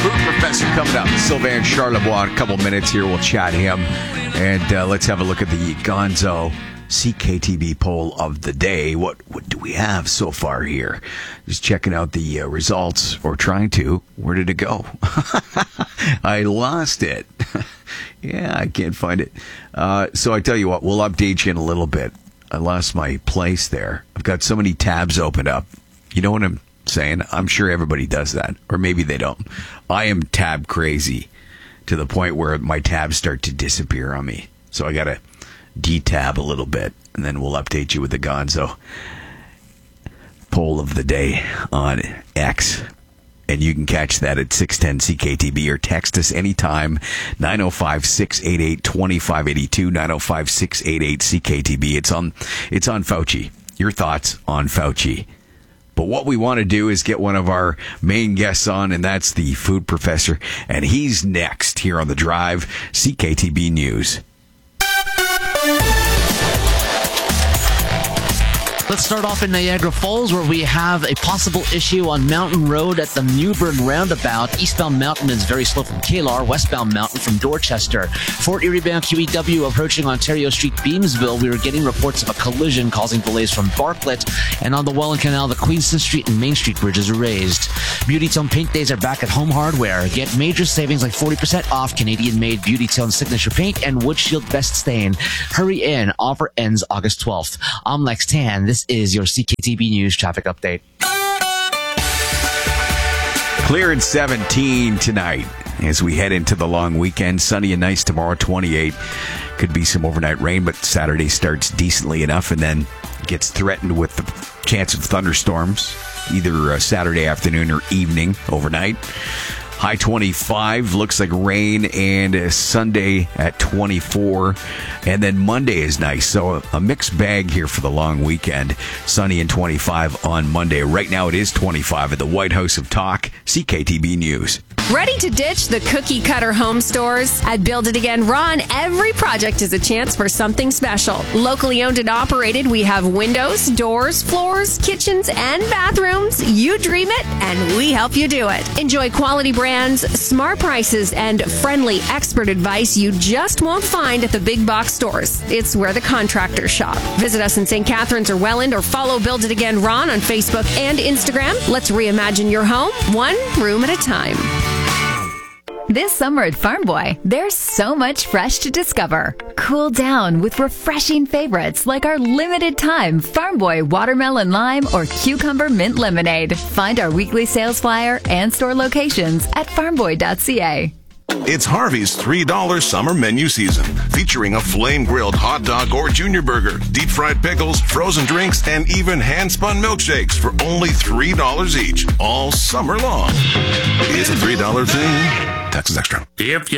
Food Professor coming up. Sylvain Charlebois in a couple minutes here. We'll chat him. And let's have a look at the Gonzo CKTB poll of the day. What do we have so far here? Just checking out the results, or trying to. Where did it go? I lost it. Yeah, I can't find it. So I tell you what, we'll update you in a little bit. I lost my place there. I've got so many tabs opened up. You know what I'm saying? I'm sure everybody does that, or maybe they don't. I am tab crazy to the point where my tabs start to disappear on me. So I got to detab a little bit, and then we'll update you with the Gonzo poll of the day on X. And you can catch that at 610 CKTB, or text us anytime, 905-688-2582, 905-688-CKTB. It's on Fauci. Your thoughts on Fauci. But what we want to do is get one of our main guests on, and that's the Food Professor. And he's next here on The Drive, CKTB News. Let's start off in Niagara Falls, where we have a possible issue on Mountain Road at the Newburn Roundabout. Eastbound Mountain is very slow from Kalar. Westbound Mountain from Dorchester. Fort Erie bound QEW approaching Ontario Street, Beamsville. We were getting reports of a collision causing delays from Bartlett. And on the Welland Canal, the Queenston Street and Main Street bridges are raised. Beauty Tone paint days are back at Home Hardware. Get major savings like 40% off Canadian-made Beauty Tone Signature Paint and Wood Shield Best Stain. Hurry in. Offer ends August 12th. I'm Lex Tan. This is your CKTB News traffic update. Clear and 17 tonight as we head into the long weekend. Sunny and nice tomorrow, 28. Could be some overnight rain, but Saturday starts decently enough and then gets threatened with the chance of thunderstorms, either Saturday afternoon or evening, overnight. High 25, looks like rain, and Sunday at 24. And then Monday is nice. So a mixed bag here for the long weekend. Sunny and 25 on Monday. Right now it is 25 at the White House of Talk, CKTB News. Ready to ditch the cookie-cutter home stores? At Build It Again Ron, every project is a chance for something special. Locally owned and operated, we have windows, doors, floors, kitchens, and bathrooms. You dream it, and we help you do it. Enjoy quality brands, smart prices, and friendly expert advice you just won't find at the big box stores. It's where the contractors shop. Visit us in St. Catharines or Welland, or follow Build It Again Ron on Facebook and Instagram. Let's reimagine your home, one room at a time. This summer at Farm Boy, there's so much fresh to discover. Cool down with refreshing favorites like our limited time Farm Boy Watermelon Lime or Cucumber Mint Lemonade. Find our weekly sales flyer and store locations at farmboy.ca. It's Harvey's $3 summer menu season, featuring a flame-grilled hot dog or junior burger, deep-fried pickles, frozen drinks, and even hand-spun milkshakes for only $3 each, all summer long. It's a $3 thing. Taxes extra. If you